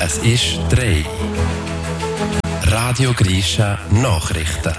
Es ist 3. Radio Grisha Nachrichten.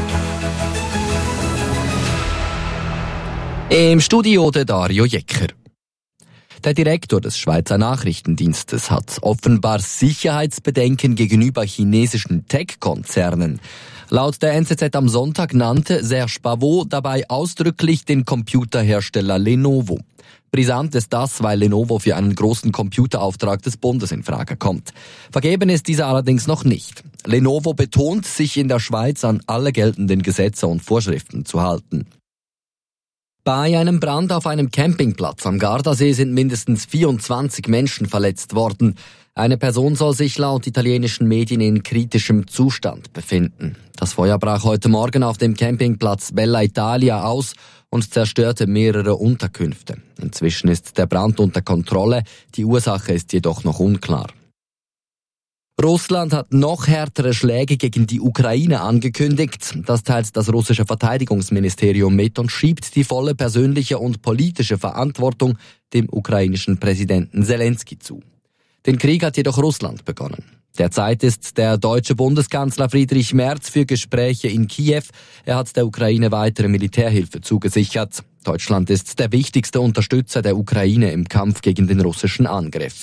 Im Studio der Dario Jecker. Der Direktor des Schweizer Nachrichtendienstes hat offenbar Sicherheitsbedenken gegenüber chinesischen Tech-Konzernen. Laut der NZZ am Sonntag nannte Serge Pavot dabei ausdrücklich den Computerhersteller Lenovo. Brisant ist das, weil Lenovo für einen großen Computerauftrag des Bundes in Frage kommt. Vergeben ist dieser allerdings noch nicht. Lenovo betont, sich in der Schweiz an alle geltenden Gesetze und Vorschriften zu halten. Bei einem Brand auf einem Campingplatz am Gardasee sind mindestens 24 Menschen verletzt worden. Eine Person soll sich laut italienischen Medien in kritischem Zustand befinden. Das Feuer brach heute Morgen auf dem Campingplatz Bella Italia aus und zerstörte mehrere Unterkünfte. Inzwischen ist der Brand unter Kontrolle, die Ursache ist jedoch noch unklar. Russland hat noch härtere Schläge gegen die Ukraine angekündigt. Das teilt das russische Verteidigungsministerium mit und schiebt die volle persönliche und politische Verantwortung dem ukrainischen Präsidenten Zelensky zu. Den Krieg hat jedoch Russland begonnen. Derzeit ist der deutsche Bundeskanzler Friedrich Merz für Gespräche in Kiew. Er hat der Ukraine weitere Militärhilfe zugesichert. Deutschland ist der wichtigste Unterstützer der Ukraine im Kampf gegen den russischen Angriff.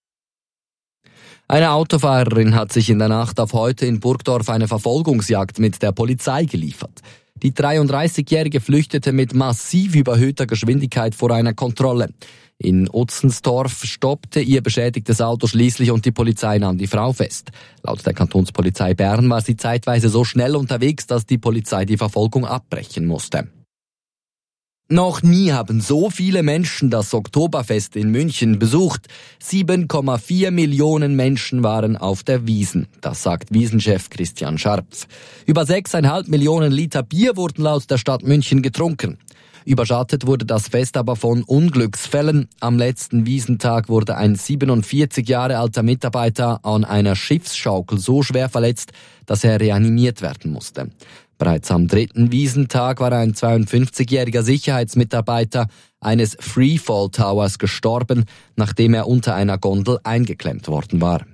Eine Autofahrerin hat sich in der Nacht auf heute in Burgdorf eine Verfolgungsjagd mit der Polizei geliefert. Die 33-Jährige flüchtete mit massiv überhöhter Geschwindigkeit vor einer Kontrolle. In Utzenstorf stoppte ihr beschädigtes Auto schließlich und die Polizei nahm die Frau fest. Laut der Kantonspolizei Bern war sie zeitweise so schnell unterwegs, dass die Polizei die Verfolgung abbrechen musste. Noch nie haben so viele Menschen das Oktoberfest in München besucht. 7,4 Millionen Menschen waren auf der Wiesn. Das sagt Wiesenchef Christian Scharpf. Über 6,5 Millionen Liter Bier wurden laut der Stadt München getrunken. Überschattet wurde das Fest aber von Unglücksfällen. Am letzten Wiesentag wurde ein 47 Jahre alter Mitarbeiter an einer Schiffsschaukel so schwer verletzt, dass er reanimiert werden musste. Bereits am 3. Wiesentag war ein 52-jähriger Sicherheitsmitarbeiter eines Freefall Towers gestorben, nachdem er unter einer Gondel eingeklemmt worden war.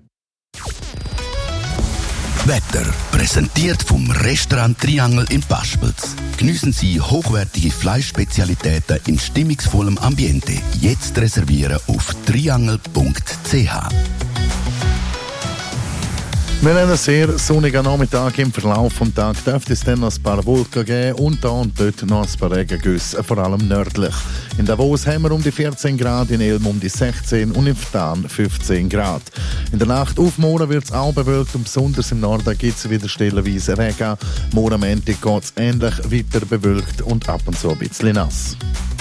Wetter präsentiert vom Restaurant Triangel in Paspels. Geniessen Sie hochwertige Fleischspezialitäten in stimmungsvollem Ambiente. Jetzt reservieren auf triangel.ch. Wir haben einen sehr sonnigen Nachmittag. Im Verlauf des Tages dürfte es dann noch ein paar Wolken geben und da und dort noch ein paar Regengüsse, vor allem nördlich. In Davos haben wir um die 14 Grad, in Elm um die 16 und in Ftan 15 Grad. In der Nacht auf morgen wird es auch bewölkt und besonders im Norden gibt es wieder stellenweise Regen. Morgen am Montag geht es ähnlich weiter bewölkt und ab und zu ein bisschen nass.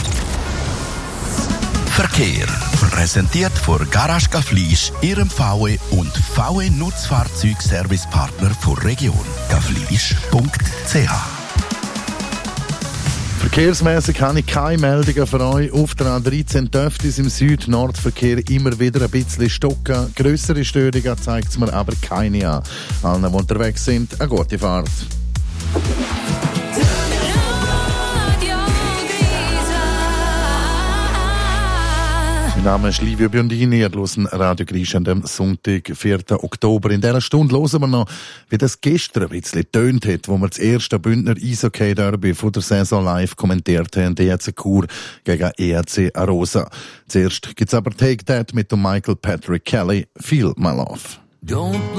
Verkehr. Präsentiert von Garage Gaflisch, Ihrem VW und VW Nutzfahrzeugservicepartner der Region. gaflisch.ch. Verkehrsmäßig habe ich keine Meldungen für euch. Auf der A13 dürfte es im Süd-Nord-Verkehr immer wieder ein bisschen stocken. Grössere Störungen zeigt es mir aber keine an. Allen, die unterwegs sind, eine gute Fahrt. Mein Name ist Livio Biondini, ihr hört Radio Grisha am Sonntag, 4. Oktober. In dieser Stunde hören wir noch, wie das gestern ein bisschen getönt hat, wo wir das erste Bündner Eishockey-Derby von der Saison live kommentiert haben, ERC Chur gegen ERC Arosa. Zuerst gibt's aber Take That mit dem Michael Patrick Kelly, Feel My Love. Don't